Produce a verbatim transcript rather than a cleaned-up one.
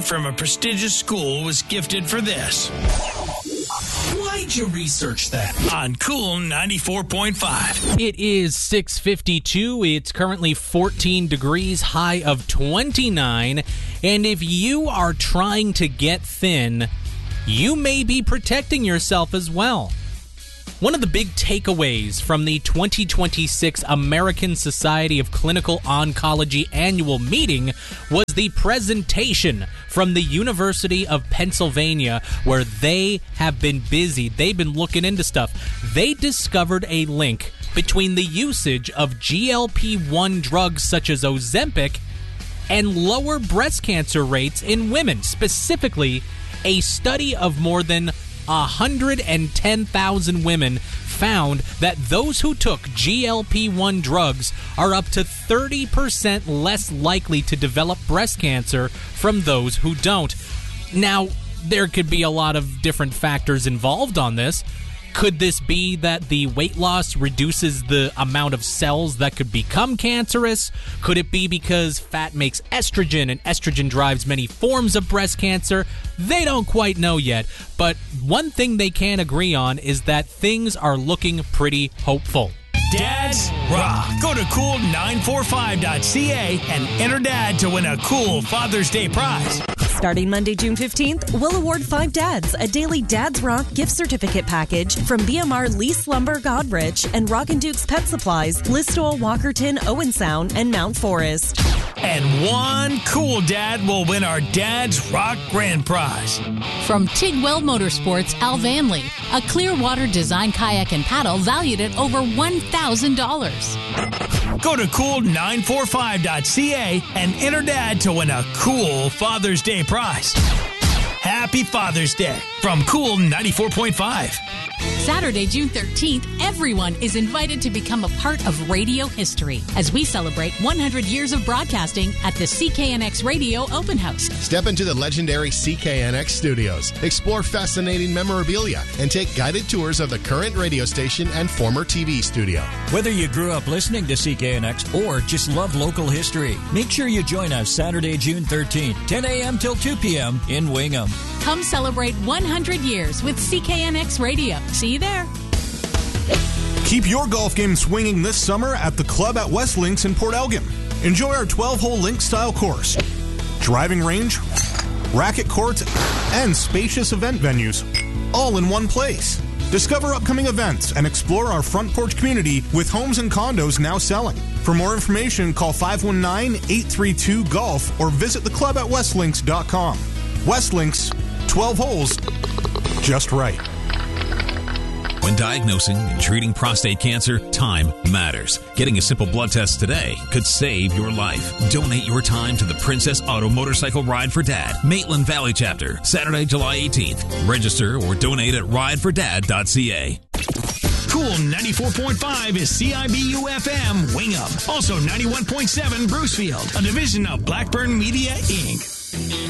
from a prestigious school was gifted for this. Why'd you research that? On Cool ninety-four point five. It is six fifty-two. It's currently fourteen degrees, high of twenty-nine. And if you are trying to get thin, you may be protecting yourself as well. One of the big takeaways from the twenty twenty-six American Society of Clinical Oncology annual meeting was the presentation from the University of Pennsylvania, where they have been busy. They've been looking into stuff. They discovered a link between the usage of G L P one drugs such as Ozempic and lower breast cancer rates in women. Specifically, a study of more than one hundred ten thousand women found that those who took G L P one drugs are up to thirty percent less likely to develop breast cancer from those who don't. Now, there could be a lot of different factors involved on this. Could this be that the weight loss reduces the amount of cells that could become cancerous? Could it be because fat makes estrogen, and estrogen drives many forms of breast cancer? They don't quite know yet, but one thing they can agree on is that things are looking pretty hopeful. Dads Rock. Go to cool nine four five dot c a and enter Dad to win a cool Father's Day prize. Starting Monday, June fifteenth, we'll award five dads a daily Dads Rock gift certificate package from B M R Lease Lumber Godrich and Rock and Duke's Pet Supplies, Listowel, Walkerton, Owen Sound, and Mount Forest. And one cool dad will win our Dads Rock Grand Prize. From Tigwell Motorsports, Al Vanley, a Clearwater design kayak and paddle valued at over one thousand dollars. Go to cool nine four five dot c a and enter Dad to win a cool Father's Day prize. Happy Father's Day from Cool ninety-four point five. Saturday, June thirteenth, everyone is invited to become a part of radio history as we celebrate one hundred years of broadcasting at the C K N X Radio Open House. Step into the legendary C K N X studios, explore fascinating memorabilia, and take guided tours of the current radio station and former T V studio. Whether you grew up listening to C K N X or just love local history, make sure you join us Saturday, June thirteenth, ten a.m. till two p.m. in Wingham. Come celebrate one hundred years with C K N X Radio. See you there. Keep your golf game swinging this summer at the club at West Links in Port Elgin. Enjoy our twelve-hole link-style course, driving range, racket courts, and spacious event venues, all in one place. Discover upcoming events and explore our front porch community with homes and condos now selling. For more information, call five one nine, eight three two, golf or visit the club at westlinks dot com. West Links, twelve holes, just right. When diagnosing and treating prostate cancer, time matters. Getting a simple blood test today could save your life. Donate your time to the Princess Auto Motorcycle Ride for Dad, Maitland Valley Chapter, Saturday, July eighteenth. Register or donate at ride for dad dot c a. Cool ninety-four point five is C I B U F M Wingham. Also ninety-one point seven Brucefield, a division of Blackburn Media, Incorporated.